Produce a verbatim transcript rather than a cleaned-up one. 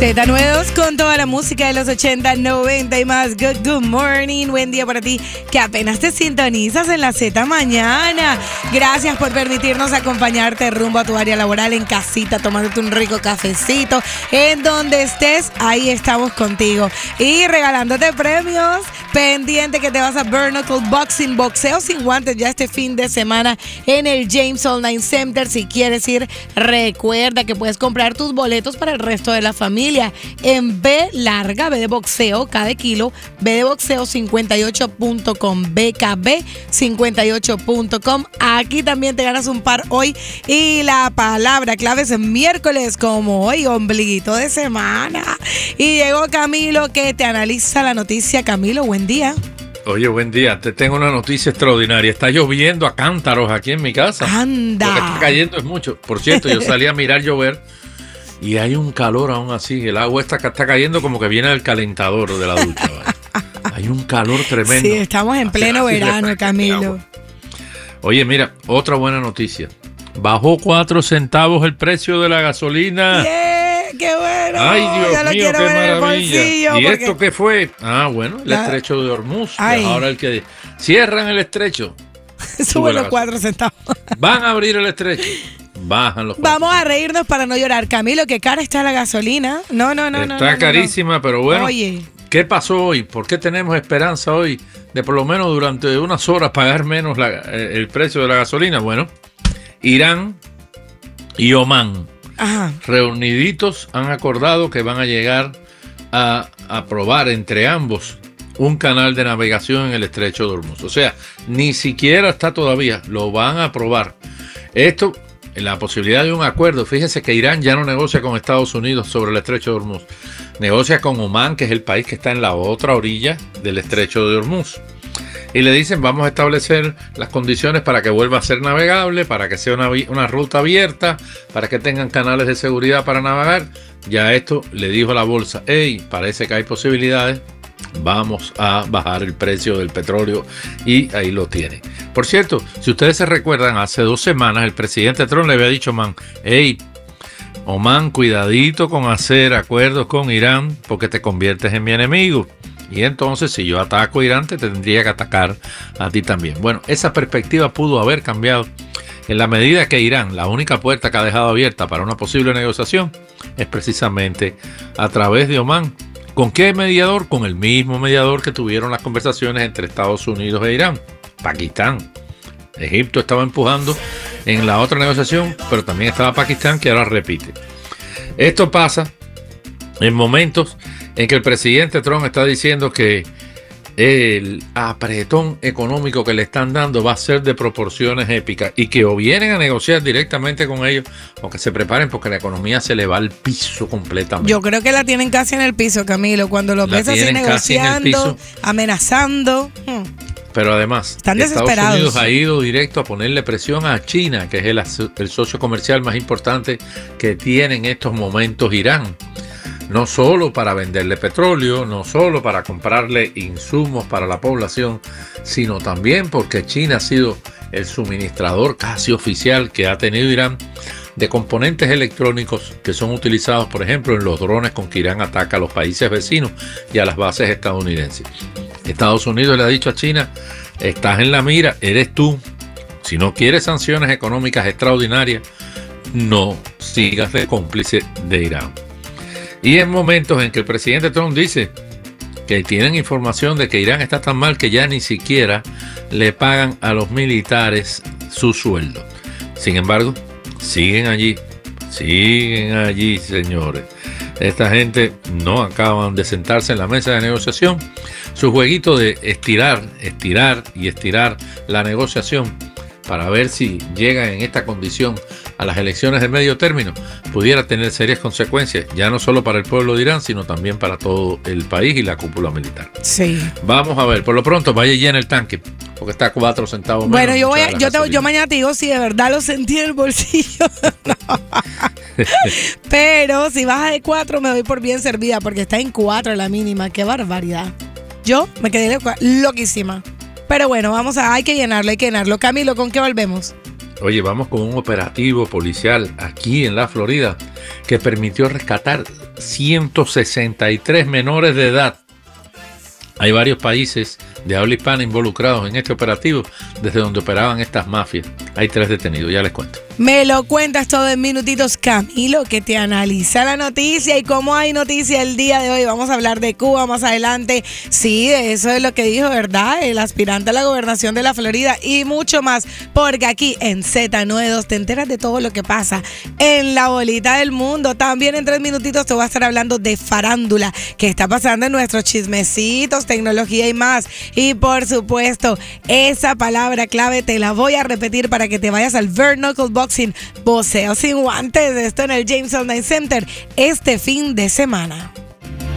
Z noventa y dos con toda la música de los ochenta, noventa y más. Good, good morning. Buen día para ti que apenas te sintonizas en la Z Mañana. Gracias por permitirnos acompañarte rumbo a tu área laboral, en casita, tomándote un rico cafecito. En donde estés, ahí estamos contigo. Y regalándote premios. Pendiente que te vas a Bare Knuckle Boxing, boxeo sin guantes ya este fin de semana en el James Online Center. Si quieres ir, recuerda que puedes comprar tus boletos para el resto de la familia en B larga, B de boxeo, K de kilo, B de boxeo cincuenta y ocho punto com, B K B cincuenta y ocho punto com. Aquí también te ganas un par hoy. Y la palabra clave es miércoles, como hoy, ombliguito de semana. Y llegó Camilo, que te analiza la noticia. Camilo, buen día. Oye, buen día. Te tengo una noticia extraordinaria. Está lloviendo a cántaros aquí en mi casa. Anda. Lo que está cayendo es mucho. Por cierto, yo salí a mirar llover y hay un calor aún así. El agua esta está cayendo como que viene del calentador de la ducha. ¿Vale? Hay un calor tremendo. Sí, estamos en pleno así, verano, así Camilo. Oye, mira, otra buena noticia. Bajó cuatro centavos el precio de la gasolina. Yeah. ¡Qué bueno! ¡Ay, Dios ya mío, qué maravilla! ¿Y porque... esto qué fue? Ah, bueno, el la... estrecho de Hormuz. Ahora el que cierran el estrecho. Suben los cuatro centavos. Van a abrir el estrecho. Bajan los cuatro. Vamos a reírnos para no llorar. Camilo, qué cara está la gasolina. No, no, no, está no. Está no, carísima, no. pero bueno. Oye. ¿Qué pasó hoy? ¿Por qué tenemos esperanza hoy de por lo menos durante unas horas pagar menos la, el precio de la gasolina? Bueno, Irán y Omán, Ajá. reuniditos, han acordado que van a llegar a aprobar entre ambos un canal de navegación en el estrecho de Hormuz. O sea, ni siquiera está todavía, lo van a aprobar. Esto, la posibilidad de un acuerdo. Fíjense que Irán ya no negocia con Estados Unidos sobre el estrecho de Hormuz. Negocia con Omán, que es el país que está en la otra orilla del estrecho de Hormuz. Y le dicen, vamos a establecer las condiciones para que vuelva a ser navegable, para que sea una, una ruta abierta, para que tengan canales de seguridad para navegar. Ya esto le dijo a la bolsa, hey, parece que hay posibilidades, vamos a bajar el precio del petróleo, y ahí lo tiene. Por cierto, si ustedes se recuerdan, hace dos semanas el presidente Trump le había dicho a Omán, hey, Omán, cuidadito con hacer acuerdos con Irán porque te conviertes en mi enemigo. Y entonces, si yo ataco a Irán, te tendría que atacar a ti también. Bueno, esa perspectiva pudo haber cambiado en la medida que Irán, la única puerta que ha dejado abierta para una posible negociación, es precisamente a través de Omán. ¿Con qué mediador? Con el mismo mediador que tuvieron las conversaciones entre Estados Unidos e Irán, Pakistán. Egipto estaba empujando en la otra negociación, pero también estaba Pakistán, que ahora repite. Esto pasa en momentos en que el presidente Trump está diciendo que el apretón económico que le están dando va a ser de proporciones épicas y que o vienen a negociar directamente con ellos o que se preparen porque la economía se le va al piso completamente. Yo creo que la tienen casi en el piso, Camilo, cuando los ves así negociando, amenazando. Hmm. Pero además, están Estados desesperados. Unidos ha ido directo a ponerle presión a China, que es el, el socio comercial más importante que tiene en estos momentos Irán. No solo para venderle petróleo, no solo para comprarle insumos para la población, sino también porque China ha sido el suministrador casi oficial que ha tenido Irán de componentes electrónicos que son utilizados, por ejemplo, en los drones con que Irán ataca a los países vecinos y a las bases estadounidenses. Estados Unidos le ha dicho a China, estás en la mira, eres tú. Si no quieres sanciones económicas extraordinarias, no sigas de cómplice de Irán. Y en momentos en que el presidente Trump dice que tienen información de que Irán está tan mal que ya ni siquiera le pagan a los militares su sueldo. Sin embargo, siguen allí, siguen allí, señores. Esta gente no acaban de sentarse en la mesa de negociación. Su jueguito de estirar, estirar y estirar la negociación para ver si llegan en esta condición a las elecciones de medio término, pudiera tener serias consecuencias, ya no solo para el pueblo de Irán, sino también para todo el país y la cúpula militar. Sí. Vamos a ver, por lo pronto vaya llena el tanque, porque está a cuatro centavos menos. Bueno, yo voy a, yo, te, yo mañana te digo si de verdad lo sentí en el bolsillo. No. Pero si baja de cuatro me doy por bien servida, porque está en cuatro la mínima. Qué barbaridad. Yo me quedé loquísima. Pero bueno, vamos a, hay que llenarlo, hay que llenarlo. Camilo, ¿con qué volvemos? Oye, vamos con un operativo policial aquí en la Florida que permitió rescatar ciento sesenta y tres menores de edad. Hay varios países de habla hispana involucrados en este operativo desde donde operaban estas mafias. Hay tres detenidos, ya les cuento. Me lo cuentas todo en minutitos, Camilo, que te analiza la noticia. Y como hay noticia el día de hoy, vamos a hablar de Cuba más adelante. Sí, de eso es lo que dijo, ¿verdad? El aspirante a la gobernación de la Florida y mucho más. Porque aquí en Z noventa y dos te enteras de todo lo que pasa en la bolita del mundo. También en tres minutitos te voy a estar hablando de farándula, que está pasando en nuestros chismecitos, tecnología y más. Y por supuesto, esa palabra clave te la voy a repetir para que te vayas al Bare Knuckle Boxing, boxeo sin guantes. Esto en el James Online Center este fin de semana.